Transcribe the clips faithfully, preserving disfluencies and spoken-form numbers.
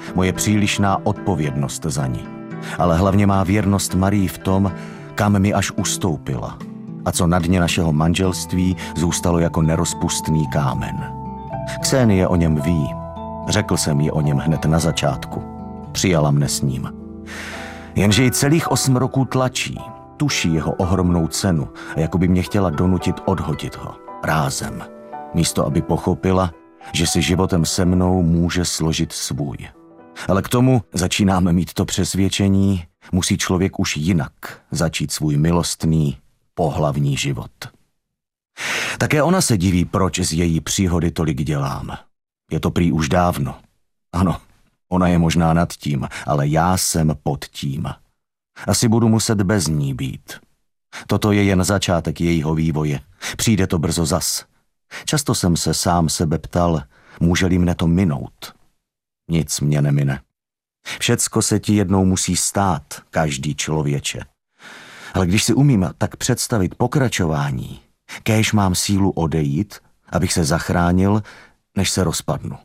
moje přílišná odpovědnost za ní, ale hlavně má věrnost Marii v tom, kam mi až ustoupila a co na dně našeho manželství zůstalo jako nerozpustný kámen. Ksenie o něm ví. Řekl jsem jí o něm hned na začátku. Přijala mne s ním. Jenže ji celých osm roků tlačí, tuší jeho ohromnou cenu a jako by mě chtěla donutit odhodit ho. Rázem. Místo, aby pochopila, že si životem se mnou může složit svůj. Ale k tomu začínáme mít to přesvědčení, musí člověk už jinak začít svůj milostný, pohlavní život. Také ona se diví, proč z její příhody tolik dělám. Je to prý už dávno. Ano, ona je možná nad tím, ale já jsem pod tím. Asi budu muset bez ní být. Toto je jen začátek jejího vývoje. Přijde to brzo zas. Často jsem se sám sebe ptal, může-li mne to minout. Nic mě nemine. Všecko se ti jednou musí stát, každý člověče. Ale když si umím tak představit pokračování, kéž mám sílu odejít, abych se zachránil, než se rozpadnu.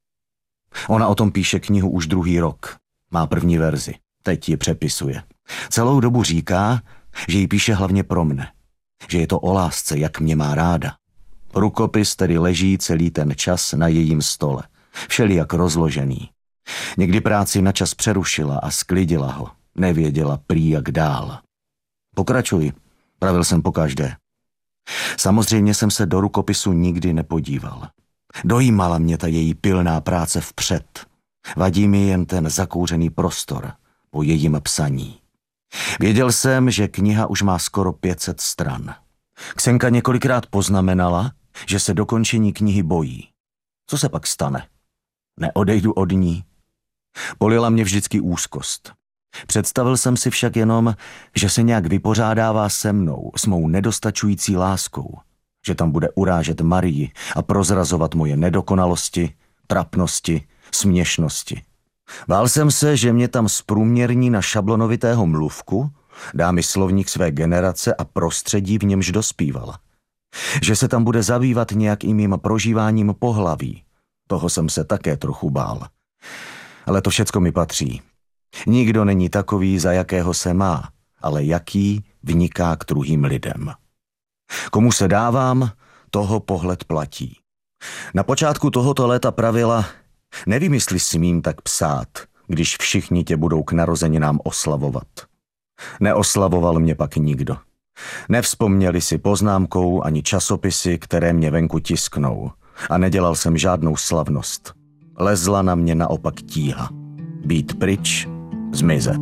Ona o tom píše knihu už druhý rok. Má první verzi. Teď ji přepisuje. Celou dobu říká, že ji píše hlavně pro mne. Že je to o lásce, jak mě má ráda. Rukopis tedy leží celý ten čas na jejím stole. Všelijak rozložený. Někdy práci na čas přerušila a sklidila ho. Nevěděla prý jak dál. Pokračuj, pravil jsem pokaždé. Samozřejmě jsem se do rukopisu nikdy nepodíval. Dojímala mě ta její pilná práce vpřed. Vadí mi jen ten zakouřený prostor po jejím psaní. Věděl jsem, že kniha už má skoro pět set stran. Ksenka několikrát poznamenala, že se dokončení knihy bojí. Co se pak stane? Neodejdu od ní? Polila mě vždycky úzkost. Představil jsem si však jenom, že se nějak vypořádává se mnou, s mou nedostačující láskou, že tam bude urážet Marii a prozrazovat moje nedokonalosti, trapnosti, směšnosti. Bál jsem se, že mě tam zprůměrní na šablonovitého mluvku, dá mi slovník své generace a prostředí, v němž dospívala. Že se tam bude zabývat nějakým mým prožíváním pohlaví. Toho jsem se také trochu bál. Ale to všecko mi patří. Nikdo není takový, za jakého se má, ale jaký vniká k druhým lidem. Komu se dávám, toho pohled platí. Na počátku tohoto léta pravila, nevím, jestli smím tak psát, když všichni tě budou k narozeninám oslavovat. Neoslavoval mě pak nikdo. Nevzpomněli si poznámkou ani časopisy, které mě venku tisknou, a nedělal jsem žádnou slavnost. Lezla na mě naopak tíha. Být pryč, zmizet.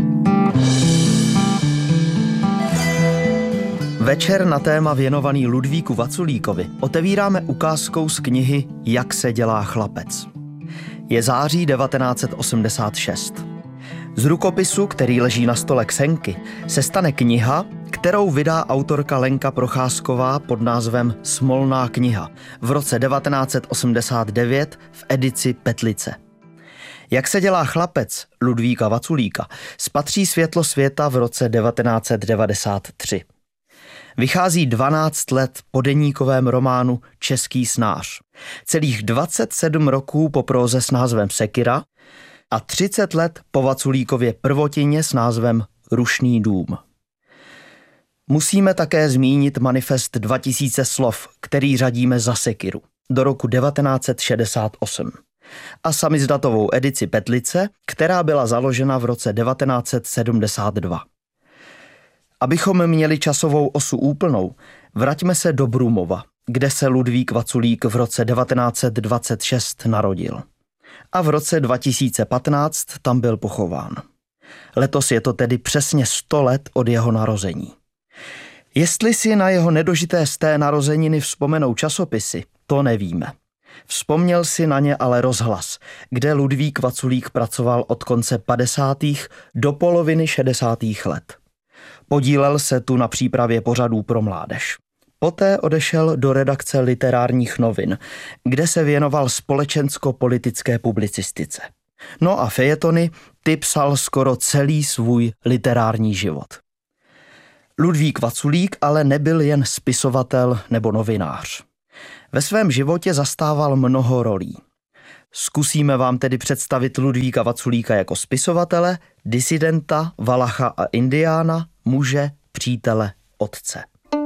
Večer na téma věnovaný Ludvíku Vaculíkovi otevíráme ukázkou z knihy Jak se dělá chlapec. Je září devatenáct set osmdesát šest. Z rukopisu, který leží na stole Ksenky, se stane kniha, kterou vydá autorka Lenka Procházková pod názvem Smolná kniha v roce devatenáct set osmdesát devět v edici Petlice. Jak se dělá chlapec Ludvíka Vaculíka spatří světlo světa v roce devatenáct set devadesát tři. Vychází dvanáct let po deníkovém románu Český snář. Celých dvacet sedm roků po próze s názvem Sekira a třicet let po Vaculíkově prvotině s názvem Rušný dům. Musíme také zmínit manifest dva tisíce slov, který řadíme za Sekiru do roku devatenáct set šedesát osm. A samizdatovou edici Petlice, která byla založena v roce devatenáct set sedmdesát dva. Abychom měli časovou osu úplnou, vraťme se do Brumova, kde se Ludvík Vaculík v roce devatenáct set dvacet šest narodil. A v roce dva tisíce patnáct tam byl pochován. Letos je to tedy přesně sto let od jeho narození. Jestli si na jeho nedožité sté narozeniny vzpomenou časopisy, to nevíme. Vzpomněl si na ně ale rozhlas, kde Ludvík Vaculík pracoval od konce padesátých do poloviny šedesátých let. Podílel se tu na přípravě pořadů pro mládež. Poté odešel do redakce Literárních novin, kde se věnoval společensko-politické publicistice. No a fejetony ty psal skoro celý svůj literární život. Ludvík Vaculík ale nebyl jen spisovatel nebo novinář. Ve svém životě zastával mnoho rolí. Zkusíme vám tedy představit Ludvíka Vaculíka jako spisovatele, disidenta, valacha a indiána, muže, přítele, otce.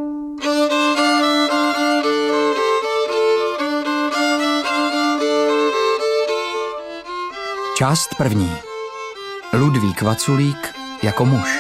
Část první. Ludvík Vaculík jako muž.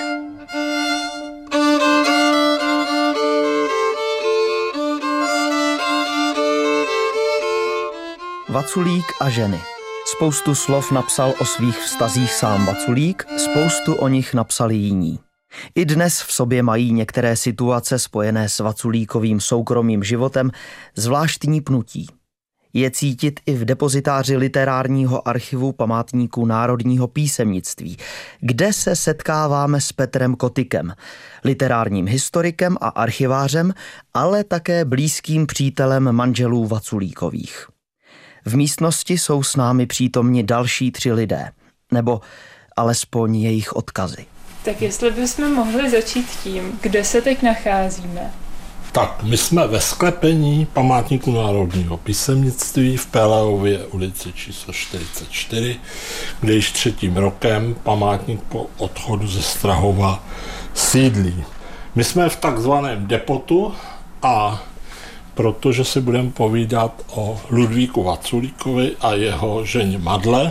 Vaculík a ženy. Spoustu slov napsal o svých vztazích sám Vaculík, spoustu o nich napsali jiní. I dnes v sobě mají některé situace spojené s Vaculíkovým soukromým životem zvláštní pnutí. Je cítit i v depozitáři literárního archivu památníku národního písemnictví, kde se setkáváme s Petrem Kotykem, literárním historikem a archivářem, ale také blízkým přítelem manželů Vaculíkových. V místnosti jsou s námi přítomni další tři lidé, nebo alespoň jejich odkazy. Tak jestli bychom mohli začít tím, kde se teď nacházíme. Tak, my jsme ve sklepení památníku národního písemnictví v Péleově ulici číslo čtyřicet čtyři, kde již třetím rokem památník po odchodu ze Strahova sídlí. My jsme v takzvaném depotu a protože si budeme povídat o Ludvíku Vaculíkovi a jeho ženě Madle,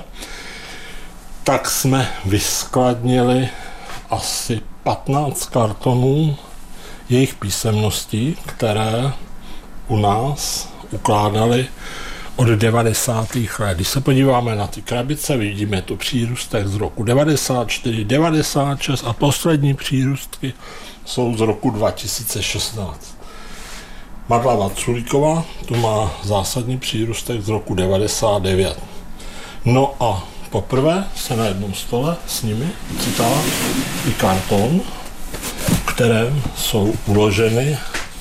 tak jsme vyskladnili asi patnáct kartonů jejich písemností, které u nás ukládali od devadesátých let. Když se podíváme na ty krabice, vidíme tu přírůstek z roku devadesát čtyři, devadesát šest a poslední přírůstky jsou z roku dva tisíce šestnáct. Madla Vaculíková tu má zásadní přírůstek z roku devadesát devět. No a poprvé se na jednom stole s nimi ocitá i karton, v kterém jsou uloženy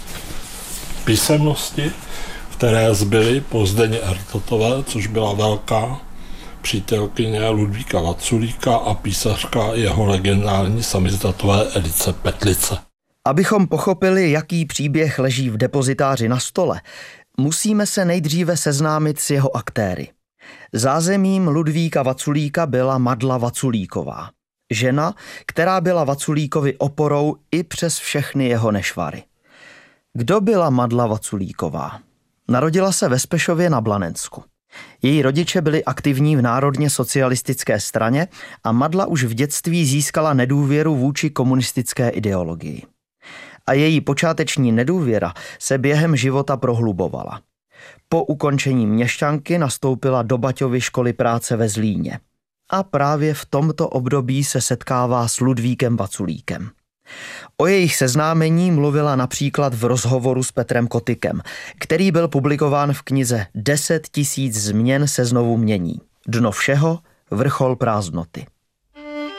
písemnosti, které zbyly po Zdeně Ertotové, což byla velká přítelkyně Ludvíka Vaculíka a písařka jeho legendární samizdatové edice Petlice. Abychom pochopili, jaký příběh leží v depozitáři na stole, musíme se nejdříve seznámit s jeho aktéry. Zázemím Ludvíka Vaculíka byla Madla Vaculíková, žena, která byla Vaculíkovi oporou i přes všechny jeho nešvary. Kdo byla Madla Vaculíková? Narodila se ve Spešově na Blanensku. Její rodiče byli aktivní v národně socialistické straně a Madla už v dětství získala nedůvěru vůči komunistické ideologii. A její počáteční nedůvěra se během života prohlubovala. Po ukončení měšťanky nastoupila do Baťovy školy práce ve Zlíně. A právě v tomto období se setkává s Ludvíkem Vaculíkem. O jejich seznámení mluvila například v rozhovoru s Petrem Kotykem, který byl publikován v knize Deset tisíc změn se znovu mění. Dno všeho, vrchol prázdnoty.